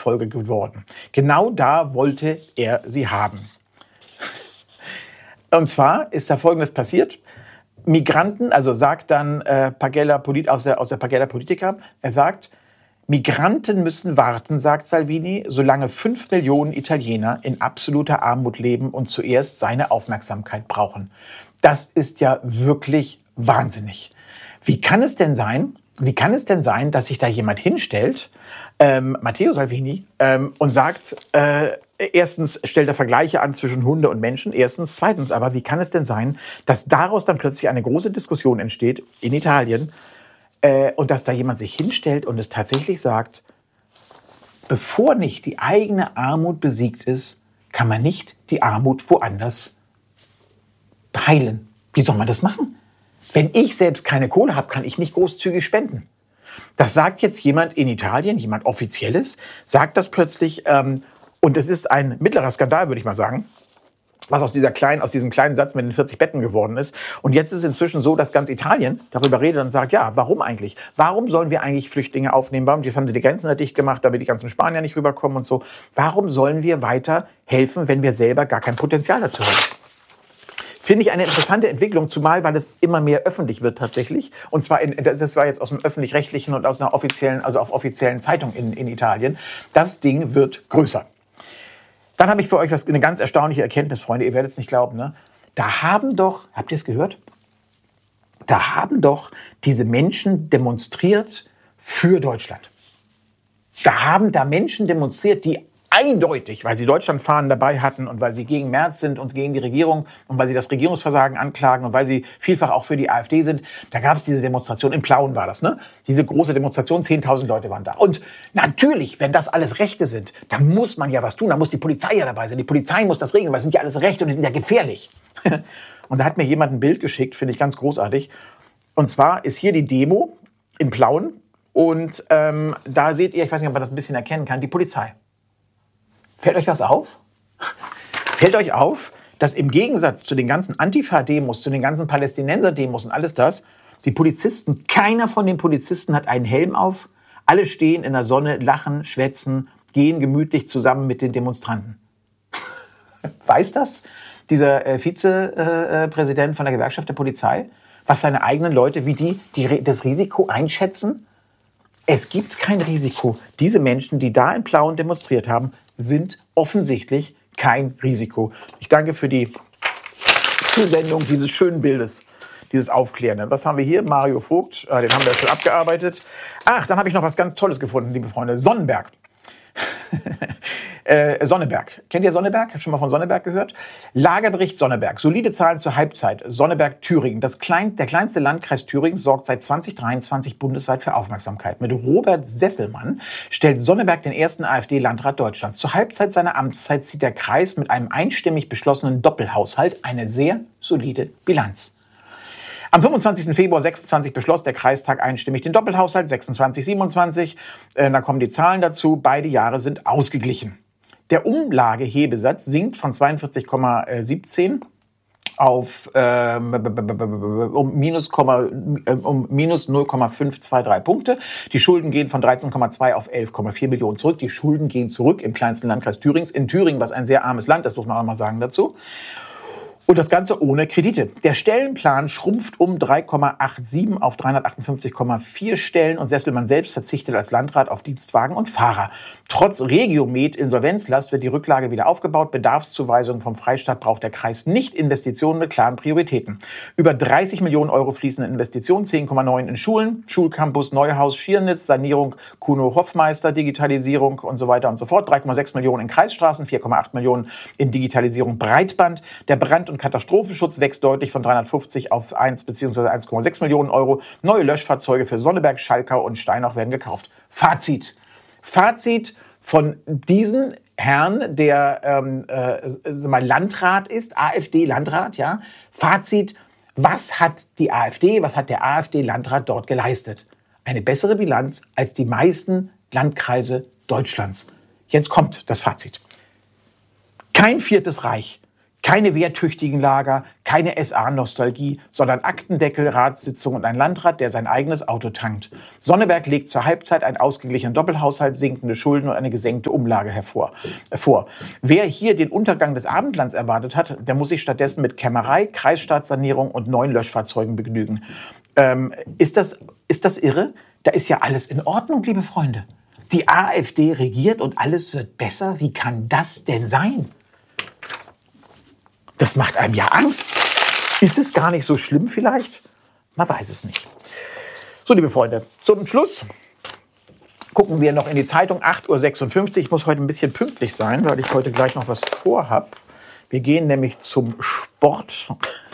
Armutfolge geworden. Genau da wollte er sie haben. Und zwar ist da Folgendes passiert. Migranten, also sagt dann Pagella aus der Pagella Politica, er sagt, Migranten müssen warten, sagt Salvini, solange 5 Millionen Italiener in absoluter Armut leben und zuerst seine Aufmerksamkeit brauchen. Das ist ja wirklich wahnsinnig. Wie kann es denn sein, dass sich da jemand hinstellt, Matteo Salvini, und sagt, erstens stellt er Vergleiche an zwischen Hunde und Menschen, zweitens aber, wie kann es denn sein, dass daraus dann plötzlich eine große Diskussion entsteht in Italien und dass da jemand sich hinstellt und es tatsächlich sagt, bevor nicht die eigene Armut besiegt ist, kann man nicht die Armut woanders heilen. Wie soll man das machen? Wenn ich selbst keine Kohle habe, kann ich nicht großzügig spenden. Das sagt jetzt jemand in Italien, jemand Offizielles, sagt das plötzlich, und es ist ein mittlerer Skandal, würde ich mal sagen, was aus diesem kleinen Satz mit den 40 Betten geworden ist. Und jetzt ist es inzwischen so, dass ganz Italien darüber redet und sagt, ja, warum eigentlich? Warum sollen wir eigentlich Flüchtlinge aufnehmen? Warum? Jetzt haben sie die Grenzen da dicht gemacht, damit die ganzen Spanier nicht rüberkommen und so. Warum sollen wir weiter helfen, wenn wir selber gar kein Potenzial dazu haben? Finde ich eine interessante Entwicklung, zumal weil es immer mehr öffentlich wird tatsächlich. Und zwar, das war jetzt aus dem Öffentlich-Rechtlichen und aus einer offiziellen, also auf offiziellen Zeitung in Italien. Das Ding wird größer. Dann habe ich für euch eine ganz erstaunliche Erkenntnis, Freunde. Ihr werdet es nicht glauben, ne? Habt ihr es gehört? Da haben doch diese Menschen demonstriert für Deutschland. Da haben da Menschen demonstriert, die eindeutig, weil sie Deutschlandfahnen dabei hatten und weil sie gegen Merz sind und gegen die Regierung und weil sie das Regierungsversagen anklagen und weil sie vielfach auch für die AfD sind, da gab es diese Demonstration, in Plauen war das, ne? Diese große Demonstration, 10.000 Leute waren da. Und natürlich, wenn das alles Rechte sind, dann muss man ja was tun, dann muss die Polizei ja dabei sein. Die Polizei muss das regeln, weil es sind ja alles Rechte und die sind ja gefährlich. Und da hat mir jemand ein Bild geschickt, finde ich ganz großartig. Und zwar ist hier die Demo in Plauen und da seht ihr, ich weiß nicht, ob man das ein bisschen erkennen kann, die Polizei. Fällt euch was auf? Fällt euch auf, dass im Gegensatz zu den ganzen Antifa-Demos, zu den ganzen Palästinenser-Demos und alles das, die Polizisten, keiner von den Polizisten hat einen Helm auf. Alle stehen in der Sonne, lachen, schwätzen, gehen gemütlich zusammen mit den Demonstranten. Weiß das dieser Vizepräsident von der Gewerkschaft der Polizei? Was seine eigenen Leute, wie die das Risiko einschätzen? Es gibt kein Risiko. Diese Menschen, die da in Plauen demonstriert haben, sind offensichtlich kein Risiko. Ich danke für die Zusendung dieses schönen Bildes, dieses Aufklärenden. Was haben wir hier? Mario Vogt, den haben wir schon abgearbeitet. Ach, dann habe ich noch was ganz Tolles gefunden, liebe Freunde. Sonnenberg. Sonneberg. Kennt ihr Sonneberg? Habt ihr schon mal von Sonneberg gehört? Lagerbericht Sonneberg. Solide Zahlen zur Halbzeit. Sonneberg, Thüringen. Der kleinste Landkreis Thürings sorgt seit 2023 bundesweit für Aufmerksamkeit. Mit Robert Sesselmann stellt Sonneberg den ersten AfD-Landrat Deutschlands. Zur Halbzeit seiner Amtszeit zieht der Kreis mit einem einstimmig beschlossenen Doppelhaushalt eine sehr solide Bilanz. Am 25. Februar 26 beschloss der Kreistag einstimmig den Doppelhaushalt, 26, 27. Da kommen die Zahlen dazu. Beide Jahre sind ausgeglichen. Der Umlagehebesatz sinkt von 42,17 auf um minus 0,523 Punkte. Die Schulden gehen von 13,2 auf 11,4 Millionen zurück. Die Schulden gehen zurück im kleinsten Landkreis Thürings. In Thüringen, was ein sehr armes Land ist, muss man auch mal sagen dazu. Und das Ganze ohne Kredite. Der Stellenplan schrumpft um 3,87 auf 358,4 Stellen und Sesselmann selbst verzichtet als Landrat auf Dienstwagen und Fahrer. Trotz Regiomed Insolvenzlast wird die Rücklage wieder aufgebaut. Bedarfszuweisung vom Freistaat braucht der Kreis nicht. Investitionen mit klaren Prioritäten. Über 30 Millionen Euro fließen in Investitionen, 10,9 in Schulen, Schulcampus Neuhaus Schirnitz, Sanierung Kuno-Hofmeister, Digitalisierung und so weiter und so fort. 3,6 Millionen in Kreisstraßen, 4,8 Millionen in Digitalisierung Breitband. Der Brand- und Katastrophenschutz wächst deutlich von 350 auf 1 bzw. 1,6 Millionen Euro. Neue Löschfahrzeuge für Sonneberg, Schalkau und Steinach werden gekauft. Fazit von diesen Herrn, der Landrat ist, AfD-Landrat, ja. Fazit, was hat der AfD-Landrat dort geleistet? Eine bessere Bilanz als die meisten Landkreise Deutschlands. Jetzt kommt das Fazit. Kein viertes Reich, Keine wehrtüchtigen Lager, keine SA-Nostalgie, sondern Aktendeckel, Ratssitzung und ein Landrat, der sein eigenes Auto tankt. Sonneberg legt zur Halbzeit einen ausgeglichenen Doppelhaushalt, sinkende Schulden und eine gesenkte Umlage vor. Wer hier den Untergang des Abendlands erwartet hat, der muss sich stattdessen mit Kämmerei, Kreisstaatssanierung und neuen Löschfahrzeugen begnügen. Ist das irre? Da ist ja alles in Ordnung, liebe Freunde. Die AfD regiert und alles wird besser. Wie kann das denn sein? Das macht einem ja Angst. Ist es gar nicht so schlimm vielleicht? Man weiß es nicht. So, liebe Freunde, zum Schluss gucken wir noch in die Zeitung, 8:56 Uhr. Ich muss heute ein bisschen pünktlich sein, weil ich heute gleich noch was vorhab. Wir gehen nämlich zum Sport.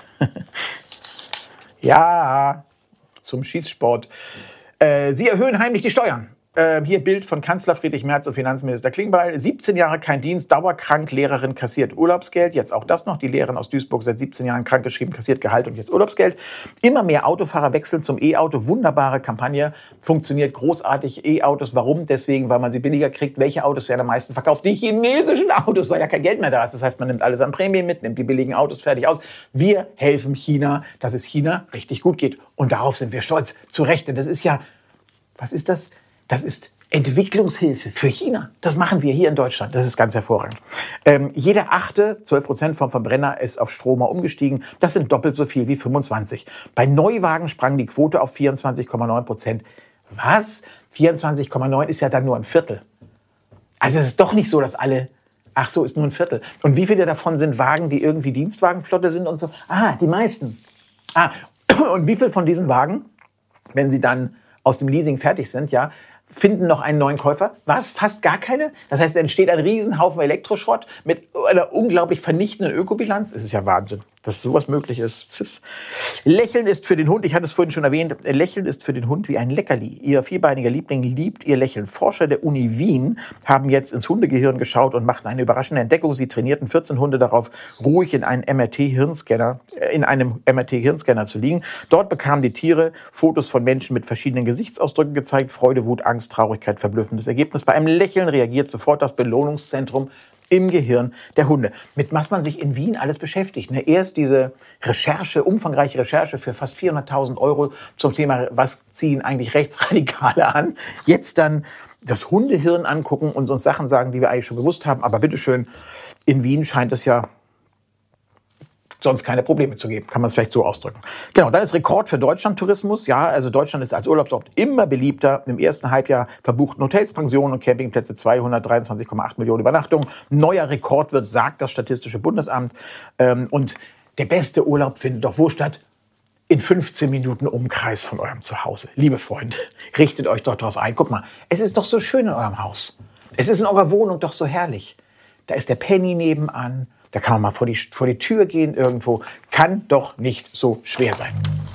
Ja, zum Schießsport. Sie erhöhen heimlich die Steuern. Hier Bild von Kanzler Friedrich Merz und Finanzminister Klingbeil. 17 Jahre kein Dienst, dauerkrank, Lehrerin kassiert Urlaubsgeld. Jetzt auch das noch. Die Lehrerin aus Duisburg seit 17 Jahren krankgeschrieben, kassiert Gehalt und jetzt Urlaubsgeld. Immer mehr Autofahrer wechseln zum E-Auto. Wunderbare Kampagne. Funktioniert großartig. E-Autos. Warum? Deswegen, weil man sie billiger kriegt. Welche Autos werden am meisten verkauft? Die chinesischen Autos, weil ja kein Geld mehr da ist. Das heißt, man nimmt alles an Prämien mit, nimmt die billigen Autos fertig aus. Wir helfen China, dass es China richtig gut geht. Und darauf sind wir stolz. Zu Recht. Denn das ist ja, was ist das? Das ist Entwicklungshilfe für China. Das machen wir hier in Deutschland. Das ist ganz hervorragend. Jeder achte, 12% vom Verbrenner, ist auf Stromer umgestiegen. Das sind doppelt so viel wie 25. Bei Neuwagen sprang die Quote auf 24,9%. Was? 24,9 ist ja dann nur ein Viertel. Also es ist doch nicht so, dass alle... Ach so, ist nur ein Viertel. Und wie viele davon sind Wagen, die irgendwie Dienstwagenflotte sind und so? Ah, die meisten. Und wie viele von diesen Wagen, wenn sie dann aus dem Leasing fertig sind, ja, finden noch einen neuen Käufer? Was? Fast gar keine? Das heißt, es entsteht ein Riesenhaufen Elektroschrott mit einer unglaublich vernichtenden Ökobilanz. Es ist ja Wahnsinn, dass sowas möglich ist. Lächeln ist für den Hund, ich hatte es vorhin schon erwähnt, Lächeln ist für den Hund wie ein Leckerli. Ihr vierbeiniger Liebling liebt ihr Lächeln. Forscher der Uni Wien haben jetzt ins Hundegehirn geschaut und machten eine überraschende Entdeckung. Sie trainierten 14 Hunde darauf, ruhig in einem MRT-Hirnscanner zu liegen. Dort bekamen die Tiere Fotos von Menschen mit verschiedenen Gesichtsausdrücken gezeigt. Freude, Wut, Angst, Traurigkeit, verblüffendes Ergebnis. Bei einem Lächeln reagiert sofort das Belohnungszentrum im Gehirn der Hunde. Mit was man sich in Wien alles beschäftigt. Erst diese umfangreiche Recherche für fast 400.000 € zum Thema, was ziehen eigentlich Rechtsradikale an. Jetzt dann das Hundehirn angucken und uns Sachen sagen, die wir eigentlich schon gewusst haben. Aber bitteschön, in Wien scheint es ja sonst keine Probleme zu geben, kann man es vielleicht so ausdrücken. Genau, dann ist Rekord für Deutschland-Tourismus. Ja, also Deutschland ist als Urlaubsort immer beliebter. Im ersten Halbjahr verbuchten Hotels, Pensionen und Campingplätze 223,8 Millionen Übernachtungen. Neuer Rekord wird, sagt das Statistische Bundesamt. Und der beste Urlaub findet doch wo statt? In 15 Minuten Umkreis von eurem Zuhause. Liebe Freunde, richtet euch doch darauf ein. Guck mal, es ist doch so schön in eurem Haus. Es ist in eurer Wohnung doch so herrlich. Da ist der Penny nebenan. Da kann man mal vor die Tür gehen irgendwo. Kann doch nicht so schwer sein.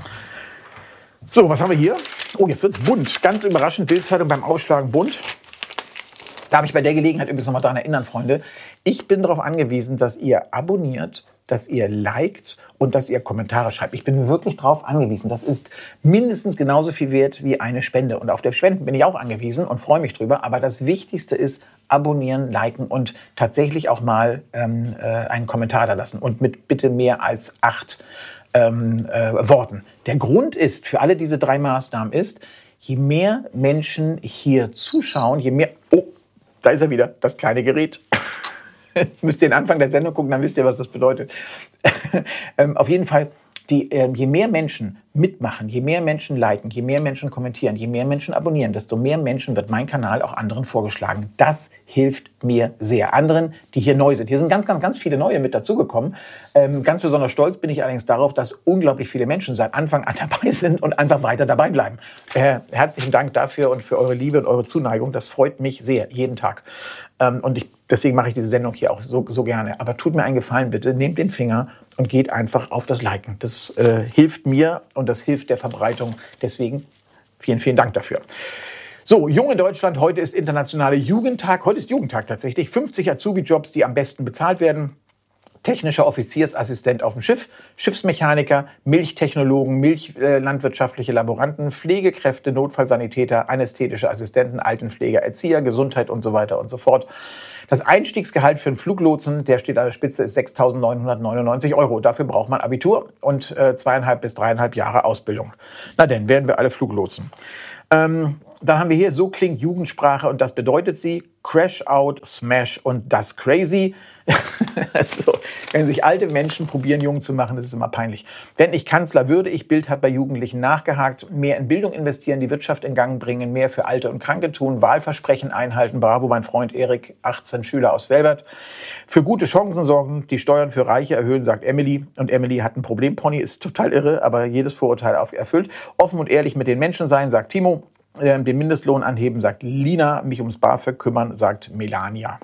So, was haben wir hier? Oh, jetzt wird's bunt. Ganz überraschend, Bild-Zeitung beim Aufschlagen bunt. Darf ich bei der Gelegenheit übrigens noch mal daran erinnern, Freunde. Ich bin darauf angewiesen, dass ihr abonniert, dass ihr liked und dass ihr Kommentare schreibt. Ich bin wirklich darauf angewiesen. Das ist mindestens genauso viel wert wie eine Spende. Und auf der Spenden bin ich auch angewiesen und freue mich drüber. Aber das Wichtigste ist, abonnieren, liken und tatsächlich auch mal einen Kommentar da lassen. Und mit bitte mehr als 8 Worten. Der Grund ist, für alle diese 3 Maßnahmen ist, je mehr Menschen hier zuschauen, je mehr... Oh, da ist er wieder, das kleine Gerät. Müsst ihr den Anfang der Sendung gucken, dann wisst ihr, was das bedeutet. Auf jeden Fall, je mehr Menschen mitmachen, je mehr Menschen liken, je mehr Menschen kommentieren, je mehr Menschen abonnieren, desto mehr Menschen wird mein Kanal auch anderen vorgeschlagen. Das hilft mir sehr. Anderen, die hier neu sind. Hier sind ganz viele Neue mit dazugekommen. Ganz besonders stolz bin ich allerdings darauf, dass unglaublich viele Menschen seit Anfang an dabei sind und einfach weiter dabei bleiben. Herzlichen Dank dafür und für eure Liebe und eure Zuneigung. Das freut mich sehr, jeden Tag. Und deswegen mache ich diese Sendung hier auch so gerne. Aber tut mir einen Gefallen bitte, nehmt den Finger und geht einfach auf das Liken. Das hilft mir und das hilft der Verbreitung. Deswegen vielen Dank dafür. So, Jung in Deutschland, heute ist internationaler Jugendtag. Heute ist Jugendtag tatsächlich. 50 Azubi-Jobs, die am besten bezahlt werden. technischer Offiziersassistent auf dem Schiff, Schiffsmechaniker, Milchtechnologen, milchlandwirtschaftliche Laboranten, Pflegekräfte, Notfallsanitäter, anästhetische Assistenten, Altenpfleger, Erzieher, Gesundheit und so weiter und so fort. Das Einstiegsgehalt für einen Fluglotsen, der steht an der Spitze, ist 6.999 €. Dafür braucht man Abitur und 2,5 bis 3,5 Jahre Ausbildung. Na denn, werden wir alle Fluglotsen. Dann haben wir hier, so klingt Jugendsprache und das bedeutet sie, Crash Out, Smash und das Crazy. Also, wenn sich alte Menschen probieren, jung zu machen, das ist immer peinlich. Wenn ich Kanzler würde, ich, Bild hat bei Jugendlichen nachgehakt, mehr in Bildung investieren, die Wirtschaft in Gang bringen, mehr für Alte und Kranke tun, Wahlversprechen einhalten, bravo mein Freund Erik, 18 Schüler aus Velbert, für gute Chancen sorgen, die Steuern für Reiche erhöhen, sagt Emily. Und Emily hat ein Problempony, ist total irre, aber jedes Vorurteil erfüllt. Offen und ehrlich mit den Menschen sein, sagt Timo. Den Mindestlohn anheben, sagt Lina. Mich ums BAföG kümmern, sagt Melania.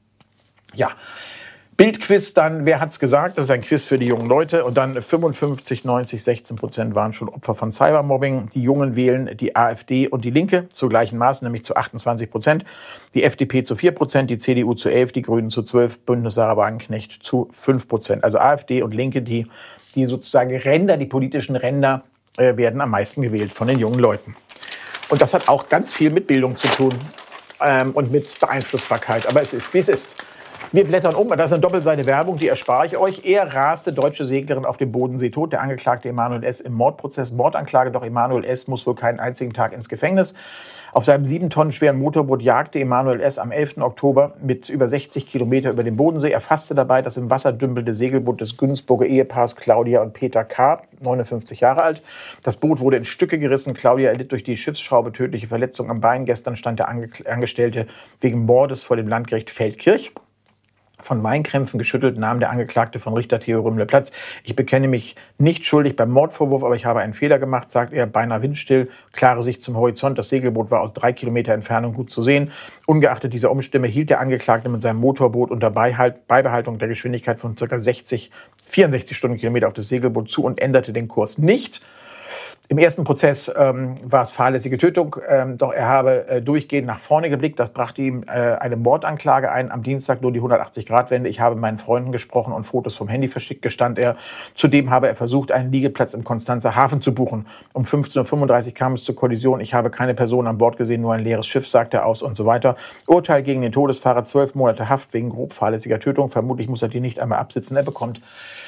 Ja, Bildquiz dann, wer hat's gesagt? Das ist ein Quiz für die jungen Leute. Und dann 55, 90, 16% waren schon Opfer von Cybermobbing. Die Jungen wählen die AfD und die Linke zu gleichen Maßen, nämlich zu 28%. Die FDP zu 4%, die CDU zu 11%, die Grünen zu 12%, Bündnis Sarah Wagenknecht zu 5%. Also AfD und Linke, die sozusagen Ränder, die politischen Ränder, werden am meisten gewählt von den jungen Leuten. Und das hat auch ganz viel mit Bildung zu tun und mit Beeinflussbarkeit. Aber es ist, wie es ist. Wir blättern um, das ist eine Doppelseite Werbung, die erspare ich euch. Er raste deutsche Seglerin auf dem Bodensee tot. Der Angeklagte Emanuel S. im Mordprozess. Mordanklage, doch Emanuel S. muss wohl keinen einzigen Tag ins Gefängnis. Auf seinem 7 Tonnen schweren Motorboot jagte Emanuel S. am 11. Oktober mit über 60 Kilometer über den Bodensee. Er fasste dabei das im Wasser dümpelte Segelboot des Günzburger Ehepaars Claudia und Peter K., 59 Jahre alt. Das Boot wurde in Stücke gerissen. Claudia erlitt durch die Schiffsschraube tödliche Verletzung am Bein. Gestern stand der Angestellte wegen Mordes vor dem Landgericht Feldkirch. Von Weinkrämpfen geschüttelt nahm der Angeklagte von Richter Theo Rümmle Platz. Ich bekenne mich nicht schuldig beim Mordvorwurf, aber ich habe einen Fehler gemacht, sagt er, beinahe windstill, klare Sicht zum Horizont. Das Segelboot war aus 3 Kilometer Entfernung gut zu sehen. Ungeachtet dieser Umstände hielt der Angeklagte mit seinem Motorboot unter Beibehaltung der Geschwindigkeit von ca. 64 Stundenkilometer auf das Segelboot zu und änderte den Kurs nicht. Im ersten Prozess war es fahrlässige Tötung, doch er habe durchgehend nach vorne geblickt. Das brachte ihm eine Mordanklage ein. Am Dienstag nur die 180-Grad-Wende. Ich habe mit meinen Freunden gesprochen und Fotos vom Handy verschickt, gestand er. Zudem habe er versucht, einen Liegeplatz im Konstanzer Hafen zu buchen. Um 15.35 Uhr kam es zur Kollision. Ich habe keine Person an Bord gesehen, nur ein leeres Schiff, sagte er aus und so weiter. Urteil gegen den Todesfahrer, 12 Monate Haft wegen grob fahrlässiger Tötung. Vermutlich muss er die nicht einmal absitzen. Er bekommt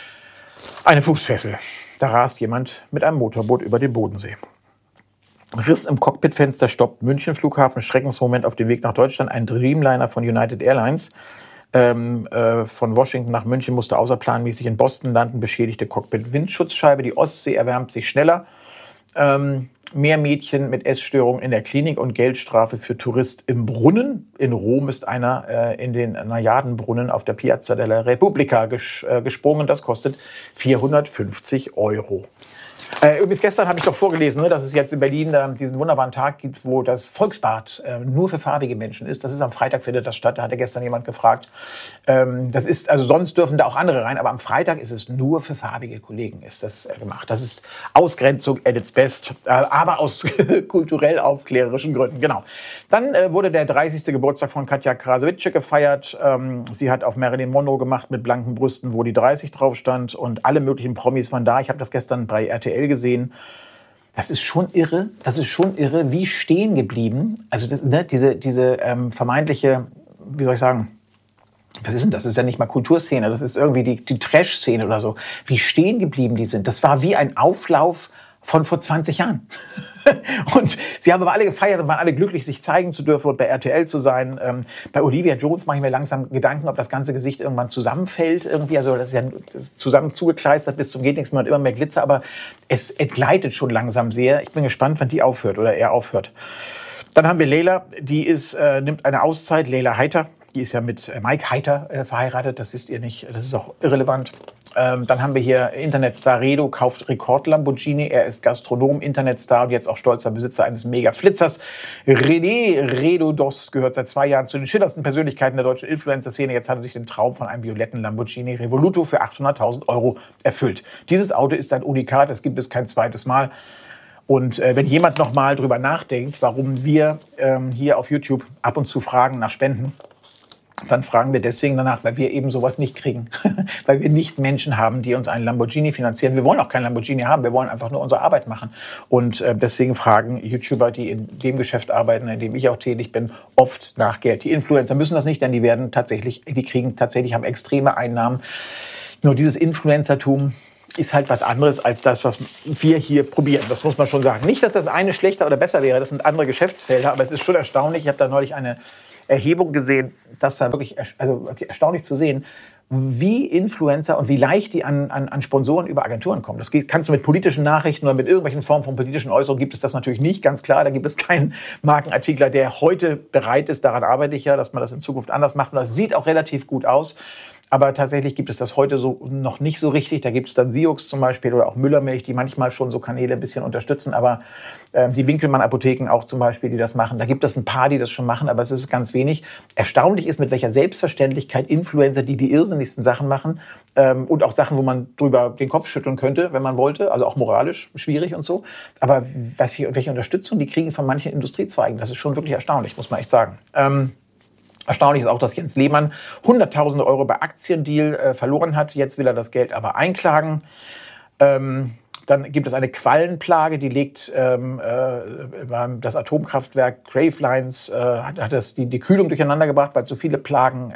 eine Fußfessel. Da rast jemand mit einem Motorboot über den Bodensee. Riss im Cockpitfenster stoppt München Flughafen. Schreckensmoment auf dem Weg nach Deutschland. Ein Dreamliner von United Airlines von Washington nach München musste außerplanmäßig in Boston landen. Beschädigte Cockpit-Windschutzscheibe. Die Ostsee erwärmt sich schneller. Mehr Mädchen mit Essstörung in der Klinik und Geldstrafe für Tourist im Brunnen. In Rom ist einer in den Najadenbrunnen auf der Piazza della Repubblica gesprungen. Das kostet 450 €. Übrigens, gestern habe ich doch vorgelesen, dass es jetzt in Berlin diesen wunderbaren Tag gibt, wo das Volksbad nur für farbige Menschen ist. Das ist am Freitag, findet das statt. Da hatte gestern jemand gefragt. Das ist, also sonst dürfen da auch andere rein, aber am Freitag ist es nur für farbige Kollegen ist das gemacht. Das ist Ausgrenzung at its best, aber aus kulturell aufklärerischen Gründen. Genau. Dann wurde der 30. Geburtstag von Katja Krasowitsche gefeiert. Sie hat auf Marilyn Monroe gemacht mit blanken Brüsten, wo die 30 drauf stand, und alle möglichen Promis waren da. Ich habe das gestern bei RTL gesehen. Das ist schon irre. Wie stehen geblieben. Also das, ne, diese vermeintliche, wie soll ich sagen, was ist denn das? Das ist ja nicht mal Kulturszene. Das ist irgendwie die Trash-Szene oder so. Wie stehen geblieben die sind. Das war wie ein Auflauf von vor 20 Jahren. Und sie haben aber alle gefeiert und waren alle glücklich, sich zeigen zu dürfen und bei RTL zu sein. Bei Olivia Jones mache ich mir langsam Gedanken, ob das ganze Gesicht irgendwann zusammenfällt irgendwie. Also das ist zusammen zugekleistert bis zum geht nichts mehr und immer mehr Glitzer. Aber es entgleitet schon langsam sehr. Ich bin gespannt, wann die aufhört oder er aufhört. Dann haben wir Leila, die nimmt eine Auszeit. Leila Heiter, die ist ja mit Mike Heiter verheiratet. Das wisst ihr nicht. Das ist auch irrelevant. Dann haben wir hier Internetstar Redo, kauft Rekord-Lamborghini. Er ist Gastronom, Internetstar und jetzt auch stolzer Besitzer eines Mega-Flitzers. René Redo Dost gehört seit 2 Jahren zu den schillerndsten Persönlichkeiten der deutschen Influencer-Szene. Jetzt hat er sich den Traum von einem violetten Lamborghini Revoluto für 800.000 € erfüllt. Dieses Auto ist ein Unikat, es gibt es kein zweites Mal. Und wenn jemand noch mal drüber nachdenkt, warum wir hier auf YouTube ab und zu fragen nach Spenden, dann fragen wir deswegen danach, weil wir eben sowas nicht kriegen. Weil wir nicht Menschen haben, die uns einen Lamborghini finanzieren. Wir wollen auch keinen Lamborghini haben, wir wollen einfach nur unsere Arbeit machen. Und deswegen fragen YouTuber, die in dem Geschäft arbeiten, in dem ich auch tätig bin, oft nach Geld. Die Influencer müssen das nicht, denn die haben extreme Einnahmen. Nur dieses Influencertum ist halt was anderes als das, was wir hier probieren. Das muss man schon sagen. Nicht, dass das eine schlechter oder besser wäre, das sind andere Geschäftsfelder, aber es ist schon erstaunlich. Ich habe da neulich eine Erhebung gesehen, das war wirklich erstaunlich zu sehen, wie Influencer und wie leicht die an Sponsoren über Agenturen kommen. Das kannst du mit politischen Nachrichten oder mit irgendwelchen Formen von politischen Äußerungen gibt es das natürlich nicht, ganz klar. Da gibt es keinen Markenartikler, der heute bereit ist, daran arbeite ich ja, dass man das in Zukunft anders macht. Und das sieht auch relativ gut aus. Aber tatsächlich gibt es das heute so noch nicht so richtig. Da gibt es dann Siux zum Beispiel oder auch Müllermilch, die manchmal schon so Kanäle ein bisschen unterstützen. Aber die Winkelmann-Apotheken auch zum Beispiel, die das machen. Da gibt es ein paar, die das schon machen, aber es ist ganz wenig. Erstaunlich ist, mit welcher Selbstverständlichkeit Influencer, die irrsinnigsten Sachen machen und auch Sachen, wo man drüber den Kopf schütteln könnte, wenn man wollte. Also auch moralisch schwierig und so. Aber welche Unterstützung die kriegen von manchen Industriezweigen, das ist schon wirklich erstaunlich, muss man echt sagen. Erstaunlich ist auch, dass Jens Lehmann 100.000 Euro bei Aktiendeal verloren hat. Jetzt will er das Geld aber einklagen. Dann gibt es eine Quallenplage, die legt das Atomkraftwerk Gravelines, hat die Kühlung durcheinander gebracht, weil es so viele Quallen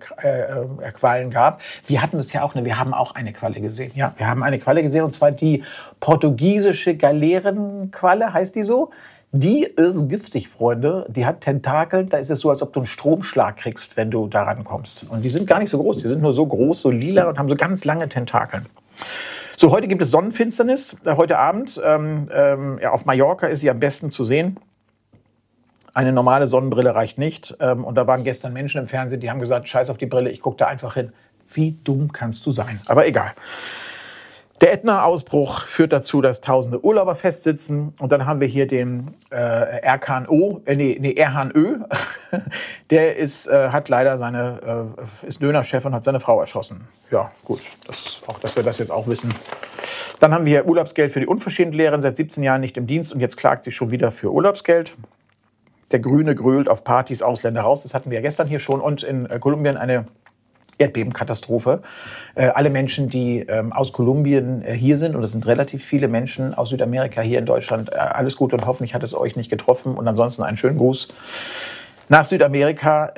gab. Wir hatten es ja auch, wir haben auch eine Qualle gesehen. Ja, wir haben eine Qualle gesehen, und zwar die portugiesische Galeerenqualle, heißt die so? Die ist giftig, Freunde. Die hat Tentakeln. Da ist es so, als ob du einen Stromschlag kriegst, wenn du daran kommst. Und die sind gar nicht so groß. Die sind nur so groß, so lila und haben so ganz lange Tentakeln. So, heute gibt es Sonnenfinsternis. Heute Abend auf Mallorca ist sie am besten zu sehen. Eine normale Sonnenbrille reicht nicht. Und da waren gestern Menschen im Fernsehen, die haben gesagt, scheiß auf die Brille, ich gucke da einfach hin. Wie dumm kannst du sein? Aber egal. Der Ätna-Ausbruch führt dazu, dass tausende Urlauber festsitzen. Und dann haben wir hier den Erhan Ö. Der hat leider ist Dönerchef und hat seine Frau erschossen. Ja, gut, dass wir das jetzt auch wissen. Dann haben wir Urlaubsgeld für die Unverschämtlehrerin, seit 17 Jahren nicht im Dienst und jetzt klagt sie schon wieder für Urlaubsgeld. Der Grüne grölt auf Partys Ausländer raus. Das hatten wir ja gestern hier schon. Und in Kolumbien eine Erdbebenkatastrophe. Alle Menschen, die aus Kolumbien hier sind, und es sind relativ viele Menschen aus Südamerika hier in Deutschland, alles Gute und hoffentlich hat es euch nicht getroffen. Und ansonsten einen schönen Gruß nach Südamerika.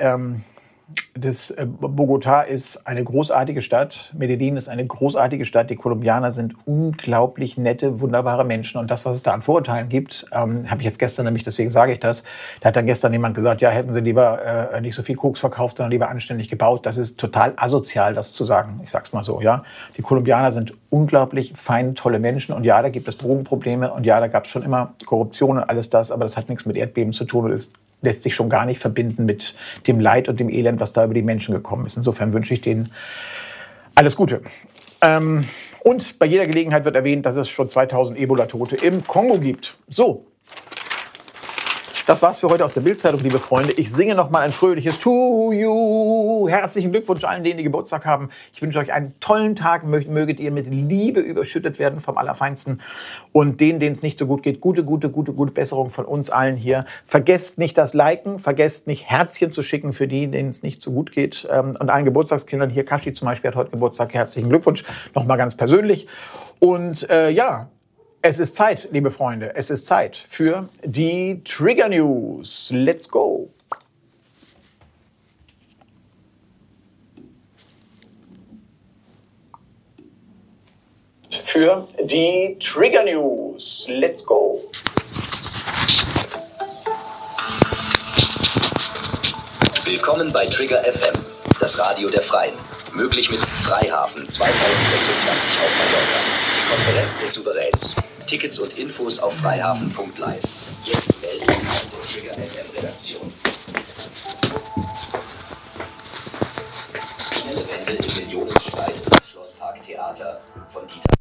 Bogotá ist eine großartige Stadt. Medellin ist eine großartige Stadt. Die Kolumbianer sind unglaublich nette, wunderbare Menschen. Und das, was es da an Vorurteilen gibt, habe ich jetzt gestern nämlich, deswegen sage ich das, da hat dann gestern jemand gesagt, ja, hätten sie lieber nicht so viel Koks verkauft, sondern lieber anständig gebaut. Das ist total asozial, das zu sagen. Ich sag's mal so, ja. Die Kolumbianer sind unglaublich feine, tolle Menschen. Und ja, da gibt es Drogenprobleme. Und ja, da gab es schon immer Korruption und alles das. Aber das hat nichts mit Erdbeben zu tun und lässt sich schon gar nicht verbinden mit dem Leid und dem Elend, was da über die Menschen gekommen ist. Insofern wünsche ich denen alles Gute. Und bei jeder Gelegenheit wird erwähnt, dass es schon 2000 Ebola-Tote im Kongo gibt. So, das war's für heute aus der Bild-Zeitung, liebe Freunde. Ich singe noch mal ein fröhliches To You. Herzlichen Glückwunsch allen, denen die Geburtstag haben. Ich wünsche euch einen tollen Tag. Möget ihr mit Liebe überschüttet werden vom Allerfeinsten. Und denen es nicht so gut geht, gute Besserung von uns allen hier. Vergesst nicht das Liken, vergesst nicht Herzchen zu schicken für die, denen es nicht so gut geht. Und allen Geburtstagskindern, hier Kashi zum Beispiel hat heute Geburtstag. Herzlichen Glückwunsch, noch mal ganz persönlich. Und es ist Zeit, liebe Freunde, es ist Zeit für die Trigger News. Let's go! Für die Trigger News. Let's go! Willkommen bei Trigger FM, das Radio der Freien. Möglich mit Freihafen 2026 auf Mallorca. Die Konferenz des Souveräns. Tickets und Infos auf freihafen.live. Jetzt melden aus der Trigger FM Redaktion. Schnelle Wände im Millionenschrei, das Schlossparktheater von Dieter.